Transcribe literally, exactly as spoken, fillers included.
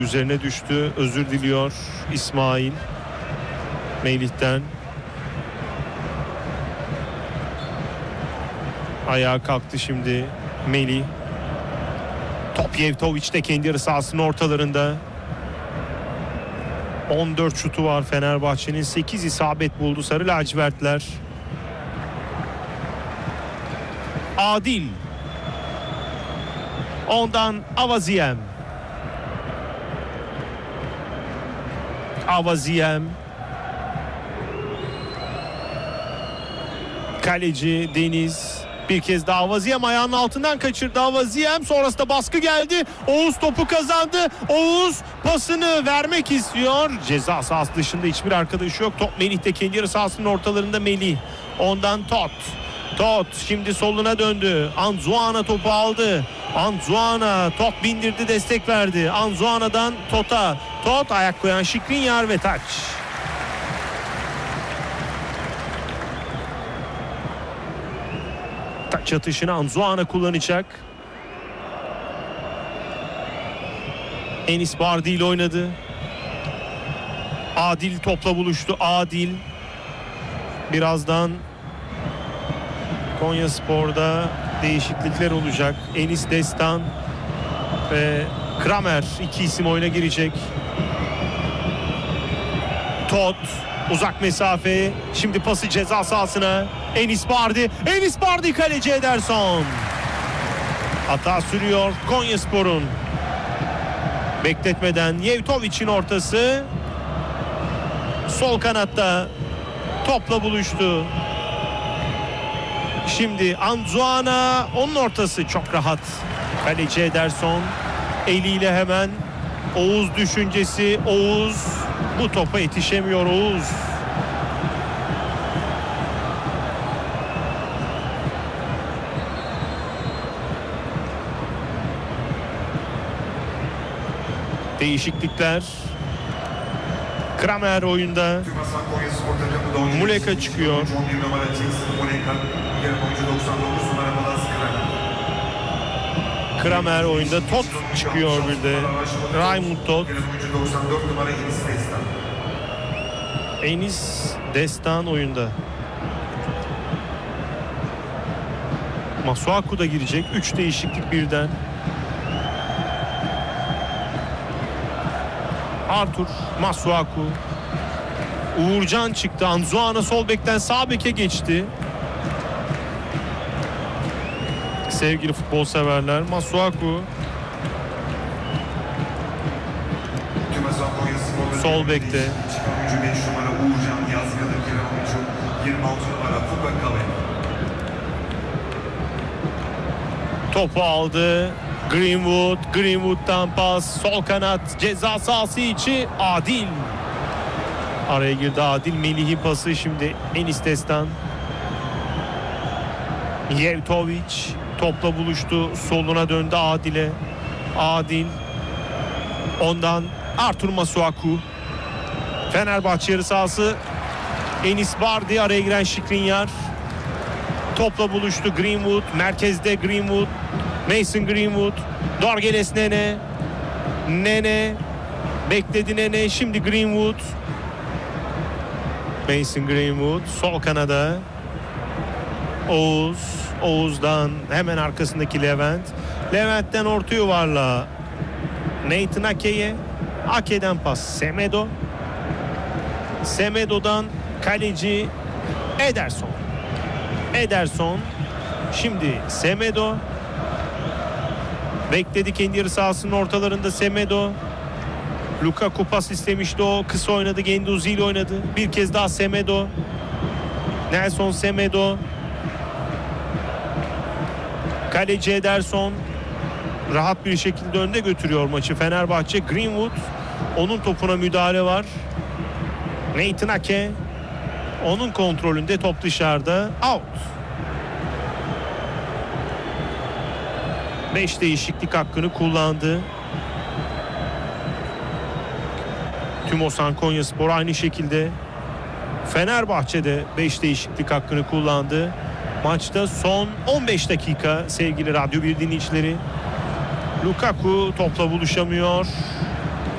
Üzerine düştü. Özür diliyor İsmail Melih'ten. Ayağa kalktı şimdi Melih. Top Yevtovic'te kendi yarı sahasının ortalarında. on dört şutu var Fenerbahçe'nin. sekiz isabet buldu sarı lacivertler. Adil. Ondan Avaziem. Avaziem. Kaleci Deniz. Bir kez daha Avaziem ayağının altından kaçırdı. Avaziem, sonrasında baskı geldi. Oğuz topu kazandı. Oğuz pasını vermek istiyor. Ceza sahası dışında hiçbir arkadaşı yok. Top Melih'te kendi yarı sahasının ortalarında Melih. Ondan Tot. Tot şimdi soluna döndü. Anzuana topu aldı. Anzuana top bindirdi, destek verdi. Anzuana'dan Tot'a. Tot ayak koyan Skriniar ve taç. Taç atışını Anzuana kullanacak. Enis Bardi ile oynadı. Adil topla buluştu. Adil. Birazdan Konyaspor'da değişiklikler olacak. Enis Destan ve Kramer iki isim oyuna girecek. Tot uzak mesafe. Şimdi pası ceza sahasına. Enis Bardi. Enis Bardi kaleci Ederson. Hata sürüyor Konyaspor'un. Bekletmeden Yevtovic'in ortası. Sol kanatta topla buluştu. Şimdi Anzuana, onun ortası çok rahat. Kaleci Ederson eliyle hemen Oğuz düşüncesi. Oğuz bu topa yetişemiyor. Oğuz. Değişiklikler. Kramer oyunda. Muleka çıkıyor. Kramer oyunda. Tot çıkıyor bir de. Raymond Tot. Enis Destan oyunda. Masuaku da girecek. Üç değişiklik birden. Artur Masuaku. Uğurcan çıktı. Anzuana sol bekten sağ beke geçti. Sevgili futbol severler, Masuaku sol bekte. Topu aldı. Greenwood, Greenwood'dan pas, sol kanat, ceza sahası içi Adil. Araya girdi Adil. Melih'in pası şimdi Enis Destan. Yevtovic topla buluştu. Soluna döndü Adil'e. Adil. Ondan Artur Masuaku. Fenerbahçe yarı sahası. Enis Bardi, araya giren Skriniar. Topla buluştu Greenwood. Merkezde Greenwood. Mason Greenwood. Dorgeles Nene. Nene. Bekledi Nene. Şimdi Greenwood. Mason Greenwood. Sol kanada. Oğuz. Oğuz'dan hemen arkasındaki Levent. Levent'ten orta yuvarlağa Nathan Ake'ye. Ake'den pas Semedo. Semedo'dan kaleci Ederson. Ederson. Şimdi Semedo. Bekledi kendi yarı sahasının ortalarında Semedo. Lukaku pas istemişti, o kısa oynadı. Genduzi ile oynadı. Bir kez daha Semedo. Nelson Semedo. Kaleci Ederson rahat bir şekilde önde götürüyor maçı Fenerbahçe. Greenwood, onun topuna müdahale var. Nathan Ake, onun kontrolünde, top dışarıda, out. beş değişiklik hakkını kullandı. Tümosan Konyaspor aynı şekilde. Fenerbahçe'de beş değişiklik hakkını kullandı. Maçta son on beş dakika sevgili Radyo bir dinleyicileri. Lukaku topla buluşamıyor.